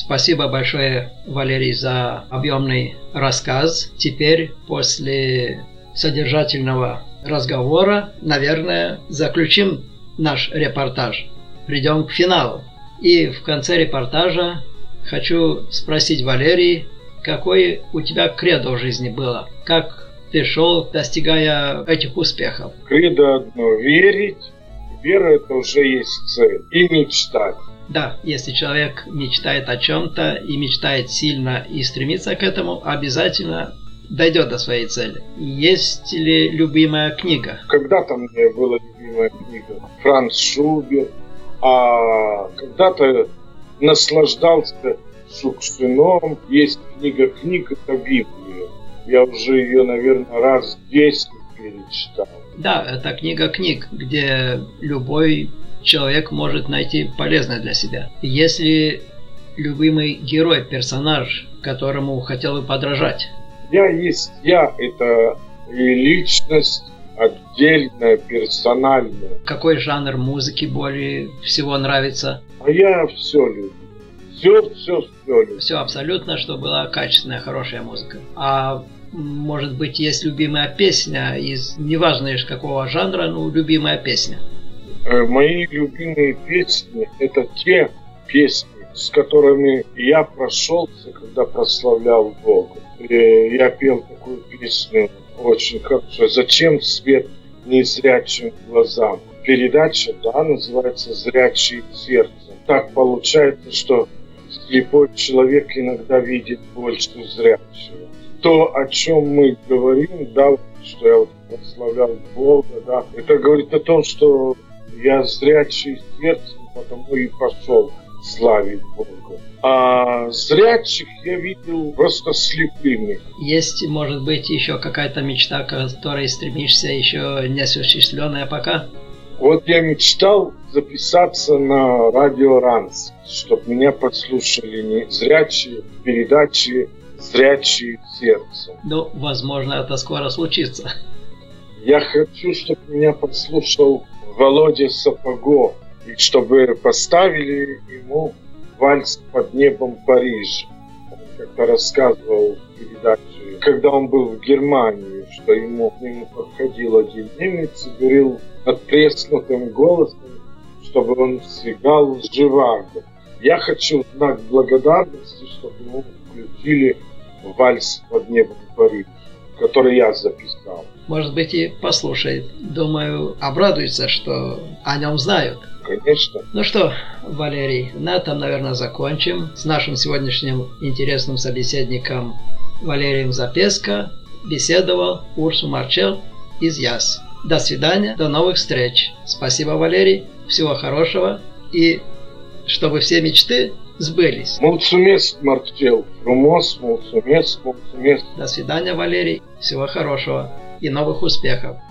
Спасибо большое, Валерий, за объемный рассказ. Теперь, после содержательного разговора, наверное, заключим наш репортаж. Придем к финалу. И в конце репортажа хочу спросить, Валерий, какое у тебя кредо в жизни было? Как ты шел, достигая этих успехов? Кредо одно – верить. Вера – это уже есть цель. И мечтать. Да, если человек мечтает о чем-то и мечтает сильно и стремится к этому, обязательно дойдет до своей цели. Есть ли любимая книга? Когда-то у меня была любимая книга Франц Шуберт, а когда-то наслаждался Шукшином. Есть книга это Библия. Я уже ее, наверное, раз 10 перечитал. Да, это книга книг, где любой человек может найти полезное для себя. Если любимый герой, персонаж, которому хотел бы подражать? Я есть я, это и личность отдельная, персональная. Какой жанр музыки более всего нравится? А я все люблю. Все люблю. Все абсолютно, что была качественная, хорошая музыка. А может быть, есть любимая песня из неважно из какого жанра, но любимая песня? Мои любимые песни – это те песни, с которыми я прошелся, когда прославлял Бога. Я пел такую песню очень хорошо. «Зачем свет незрячим глазам?» Передача, да, называется «Зрячие сердцем». Так получается, что слепой человек иногда видит больше зрячего. То, о чем мы говорим, да, что я вот прославлял Бога, да, это говорит о том, что я зрячий сердцем, потому и пошел славить Бога. А зрячих я видел просто слепыми. Есть, может быть, еще какая-то мечта, к которой стремишься, еще не осуществленная пока? Вот я мечтал записаться на радио РАНС, чтобы меня послушали не зрячие, передачи «Зрячие сердцем». Ну, возможно, это скоро случится. Я хочу, чтобы меня послушал Володя Сапогов, и чтобы поставили ему «Вальс под небом Парижа». Он как-то рассказывал в передаче, когда он был в Германии, что к нему подходил один немец и говорил оттреснутым голосом, чтобы он сыграл Живаго. Я хочу в знак благодарности, чтобы ему включили «Вальс под небом Парижа», который я записал. Может быть, и послушает. Думаю, обрадуется, что о нем знают. Конечно. Ну что, Валерий, на этом, наверное, закончим. С нашим сегодняшним интересным собеседником Валерием Запеско беседовал Урсу Марчел из ЯС. До свидания, до новых встреч. Спасибо, Валерий. Всего хорошего. И чтобы все мечты сбылись. Mulțumesc, Marcel. Frumos, mulțumesc. До свидания, Валерий. Всего хорошего и новых успехов.